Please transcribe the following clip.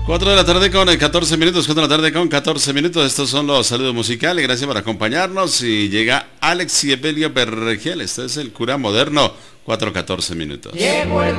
4 de la tarde con 14 minutos, 4 de la tarde con 14 minutos. Estos son los saludos musicales. Gracias por acompañarnos. Y llega Alex y Evelio Berregiel. Este es el cura moderno. 4:14 minutos. Llegó el